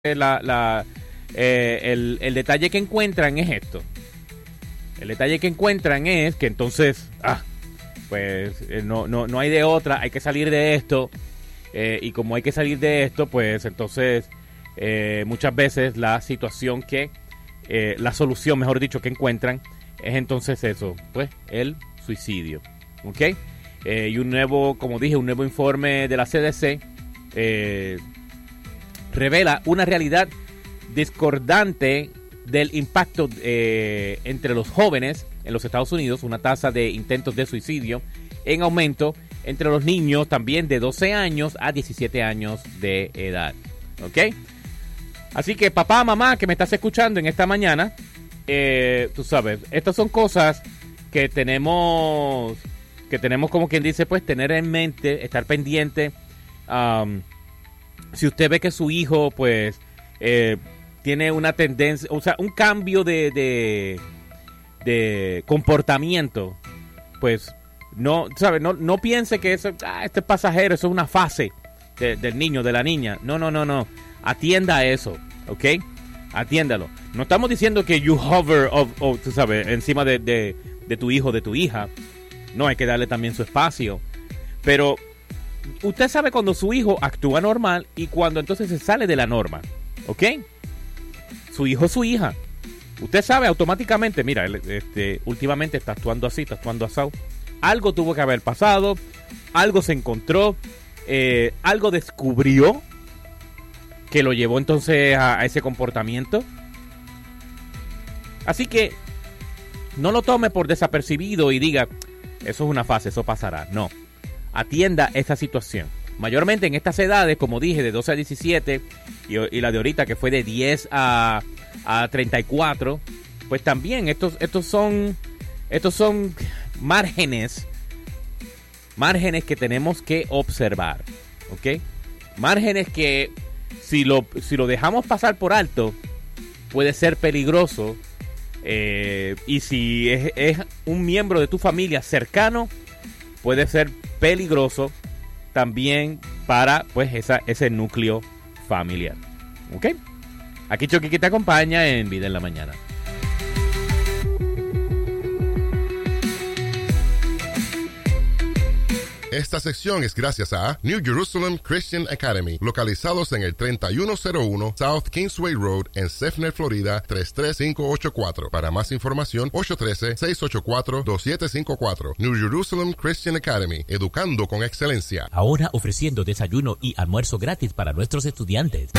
el detalle que encuentran es esto. El detalle que encuentran es que entonces, no hay de otra, hay que salir de esto. Y como hay que salir de esto, pues entonces muchas veces la situación la solución, mejor dicho, que encuentran es entonces eso, pues el suicidio. ¿Ok? Y un nuevo informe de la CDC revela una realidad discordante del impacto entre los jóvenes en los Estados Unidos, una tasa de intentos de suicidio en aumento entre los niños también de 12 años a 17 años de edad. ¿Ok? Así que papá, mamá, que me estás escuchando en esta mañana, tú sabes, estas son cosas que tenemos como quien dice, pues tener en mente, estar pendiente. Si usted ve que su hijo, pues, tiene una tendencia, o sea, un cambio de comportamiento, pues, no, ¿sabe? No piense que eso, este es pasajero, eso es una fase del niño, de la niña. No. Atienda a eso, ¿ok? Atiéndalo. No estamos diciendo que you hover, tú sabes, encima de tu hijo, de tu hija. No, hay que darle también su espacio. Pero usted sabe cuando su hijo actúa normal y cuando entonces se sale de la norma, ¿ok? Su hijo es su hija. Usted sabe automáticamente, mira, últimamente está actuando así, está actuando asado. Algo tuvo que haber pasado, algo se encontró, algo descubrió que lo llevó entonces a ese comportamiento. Así que no lo tome por desapercibido y diga, eso es una fase, eso pasará. No, atienda esa situación. Mayormente en estas edades, como dije, de 12 a 17 y la de ahorita que fue de 10 a 34, pues también estos son márgenes que tenemos que observar, ¿ok? Márgenes que si lo dejamos pasar por alto puede ser peligroso, y si es un miembro de tu familia cercano puede ser peligroso también para pues ese núcleo familiar. ¿Ok? Aquí Chucky que te acompaña en Vida en la Mañana. Esta sección es gracias a New Jerusalem Christian Academy, localizados en el 3101 South Kingsway Road en Sefner, Florida 33584. Para más información, 813-684-2754. New Jerusalem Christian Academy, educando con excelencia. Ahora ofreciendo desayuno y almuerzo gratis para nuestros estudiantes.